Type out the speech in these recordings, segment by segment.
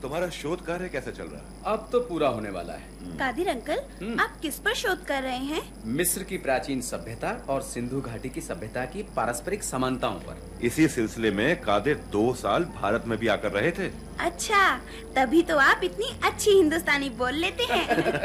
तुम्हारा शोध कार्य कैसा चल रहा है? अब तो पूरा होने वाला है। कादिर अंकल, आप किस पर शोध कर रहे हैं? मिस्र की प्राचीन सभ्यता और सिंधु घाटी की सभ्यता की पारस्परिक समानताओं पर। इसी सिलसिले में कादिर 2 साल भारत में भी आकर रहे थे। अच्छा, तभी तो आप इतनी अच्छी हिंदुस्तानी बोल लेते हैं।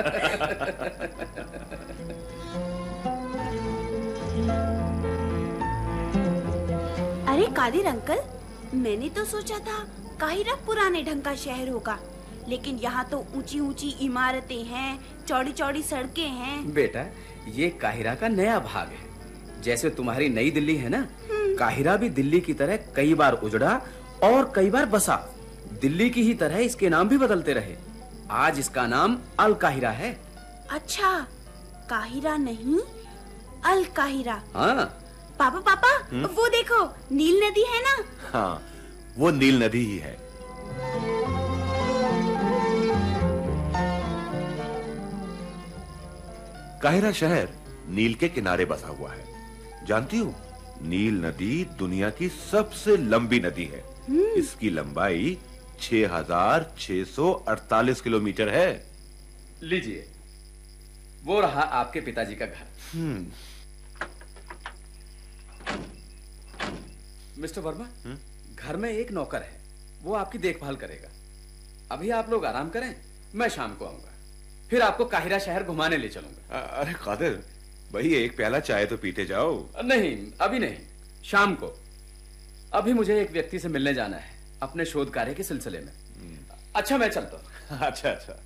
अरे कादिर अंकल, मैंने तो सोचा था काहिरा पुराने ढंग का शहर होगा, लेकिन यहाँ तो ऊंची ऊंची इमारतें हैं, चौड़ी चौड़ी सड़कें हैं। बेटा, ये काहिरा का नया भाग है। जैसे तुम्हारी नई दिल्ली है ना, काहिरा भी दिल्ली की तरह कई बार उजड़ा और कई बार बसा। दिल्ली की ही तरह इसके नाम भी बदलते रहे। आज इसका नाम अल काहिरा है। अच्छा, काहिरा नहीं, अल काहिरा। हाँ। पापा पापा, वो देखो, नील नदी है ना? हाँ, वो नील नदी ही है। काहिरा शहर नील के किनारे बसा हुआ है। जानती हो, नील नदी दुनिया की सबसे लंबी नदी है। इसकी लंबाई 6648 किलोमीटर है। लीजिए, वो रहा आपके पिताजी का घर। मिस्टर वर्मा, घर में एक नौकर है, वो आपकी देखभाल करेगा। अभी आप लोग आराम करें, मैं शाम को आऊंगा, फिर आपको काहिरा शहर घुमाने ले चलूंगा। अरे कादिर भाई, एक प्याला चाय तो पीते जाओ। नहीं, अभी नहीं, शाम को। अभी मुझे एक व्यक्ति से मिलने जाना है अपने शोध कार्य के सिलसिले में। अच्छा, मैं चलता हूँ। अच्छा अच्छा।